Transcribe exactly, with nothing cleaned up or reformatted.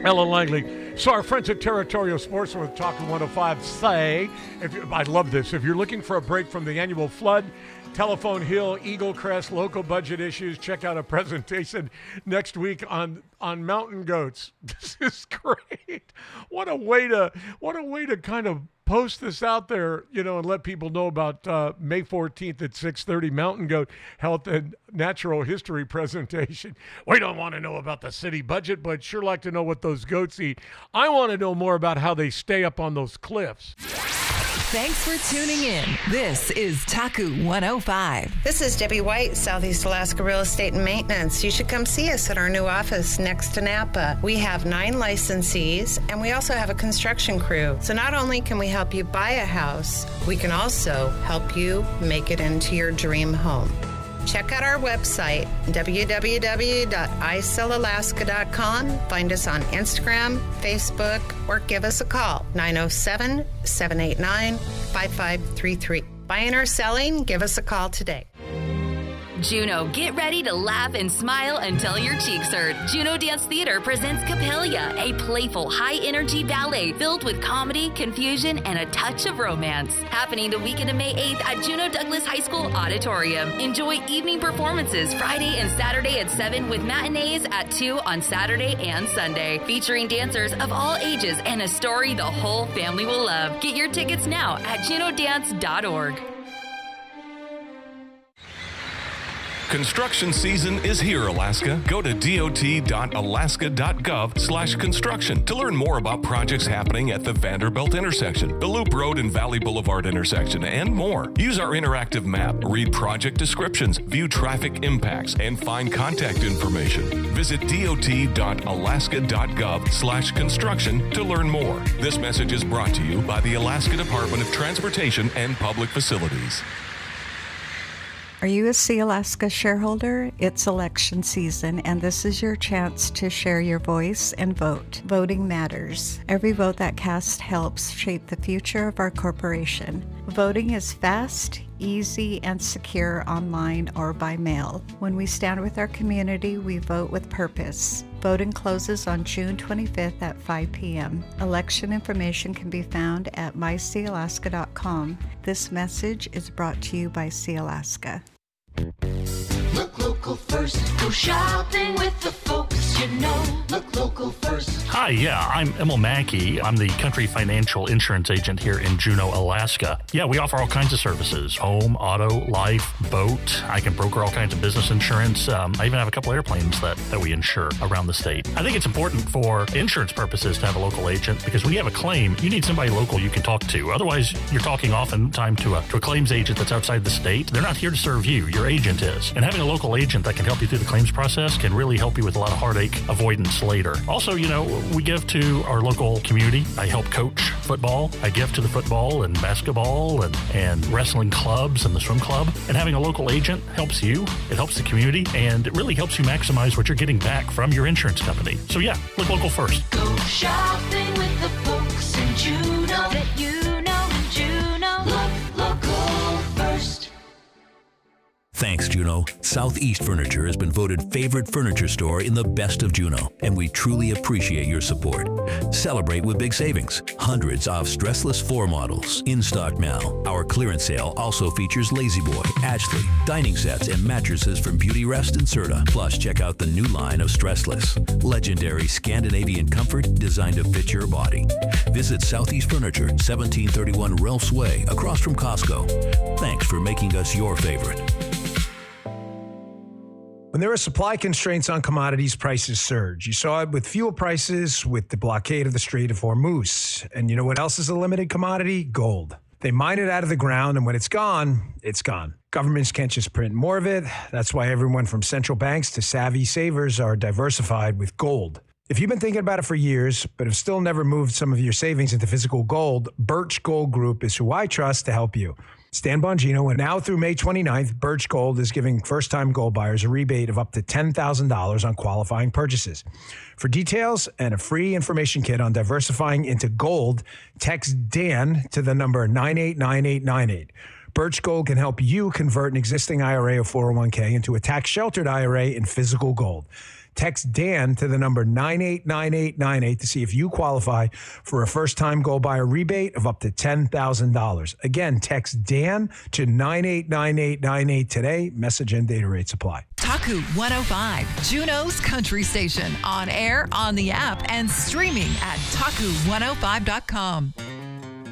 Ellen Langley. So our friends at Territorial Sports with Talking one oh five say, if you, I love this, if you're looking for a break from the annual flood, Telephone Hill, Eagle Crest, local budget issues, check out a presentation next week on on mountain goats. This is great. What a way to what a way to kind of post this out there, you know, and let people know about uh, May fourteenth at six thirty Mountain Goat Health and Natural History presentation. We don't want to know about the city budget, but sure like to know what those goats eat. I want to know more about how they stay up on those cliffs. Thanks for tuning in. This is Taku one oh five. This is Debbie White, Southeast Alaska Real Estate and Maintenance. You should come see us at our new office next to Napa. We have nine licensees, and we also have a construction crew. So not only can we help you buy a house, we can also help you make it into your dream home. Check out our website, w w w dot i sell alaska dot com. Find us on Instagram, Facebook, or give us a call, nine oh seven, seven eight nine, five five three three. Buying or selling, give us a call today. Juneau, get ready to laugh and smile until your cheeks hurt. Juneau Dance Theater presents Capelia, a playful, high-energy ballet filled with comedy, confusion, and a touch of romance. Happening the weekend of May eighth at Juneau Douglas High School Auditorium. Enjoy evening performances Friday and Saturday at seven with matinees at two on Saturday and Sunday. Featuring dancers of all ages and a story the whole family will love. Get your tickets now at juneau dance dot org. Construction season is here, Alaska. Go to dot dot alaska dot gov slash construction to learn more about projects happening at the Vanderbilt intersection, the Loop Road and Valley Boulevard intersection, and more. Use our interactive map, read project descriptions, view traffic impacts, and find contact information. Visit dot dot alaska dot gov slash construction to learn more. This message is brought to you by the Alaska Department of Transportation and Public Facilities. Are you a Sea Alaska shareholder? It's election season, and this is your chance to share your voice and vote. Voting matters. Every vote that cast helps shape the future of our corporation. Voting is fast, easy, and secure online or by mail. When we stand with our community, we vote with purpose. Voting closes on June twenty-fifth at five p.m. Election information can be found at my sea alaska dot com. This message is brought to you by Sea Alaska. Look local first. Go shopping with the folks you know. Look local first. Hi, yeah, I'm Emil Mackey. I'm the Country Financial Insurance Agent here in Juneau, Alaska. Yeah, we offer all kinds of services. Home, auto, life, boat. I can broker all kinds of business insurance. Um, I even have a couple airplanes that, that we insure around the state. I think it's important for insurance purposes to have a local agent because when you have a claim, you need somebody local you can talk to. Otherwise, you're talking oftentimes to a, to a claims agent that's outside the state. They're not here to serve you. Your agent is. And having a local agent that can help you through the claims process can really help you with a lot of heartache avoidance later. Also, you know, we give to our local community. I help coach football. I give to the football and basketball and, and wrestling clubs and the swim club. And having a local agent helps you. It helps the community, and it really helps you maximize what you're getting back from your insurance company. So yeah, look local first. Go shopping with the folks in Juneau that you know in Juneau. Look local first. Thanks, Juneau. Southeast Furniture has been voted favorite furniture store in the best of Juneau, and we truly appreciate your support. Celebrate with big savings. Hundreds of stressless floor models in stock now. Our clearance sale also features Lazy Boy, Ashley, dining sets, and mattresses from Beauty Rest and Serta. Plus, check out the new line of stressless. Legendary Scandinavian comfort designed to fit your body. Visit Southeast Furniture, seventeen thirty-one Ralph's Way, across from Costco. Thanks for making us your favorite. When there are supply constraints on commodities, prices surge. You saw it with fuel prices, with the blockade of the Strait of Hormuz. And you know what else is a limited commodity? Gold. They mine it out of the ground, and when it's gone, it's gone. Governments can't just print more of it. That's why everyone from central banks to savvy savers are diversified with gold. If you've been thinking about it for years, but have still never moved some of your savings into physical gold, Birch Gold Group is who I trust to help you. Stan Bongino, and now through May twenty-ninth, Birch Gold is giving first-time gold buyers a rebate of up to ten thousand dollars on qualifying purchases. For details and a free information kit on diversifying into gold, text Dan to the number nine eight nine eight nine eight. Birch Gold can help you convert an existing I R A or four oh one k into a tax-sheltered I R A in physical gold. Text Dan to the number nine eight nine eight nine eight to see if you qualify for a first-time Go Buyer rebate of up to ten thousand dollars. Again, text Dan to nine eight nine eight nine eight today. Message and data rates apply. Taku one oh five, Juneau's country station. On air, on the app, and streaming at taku one oh five dot com.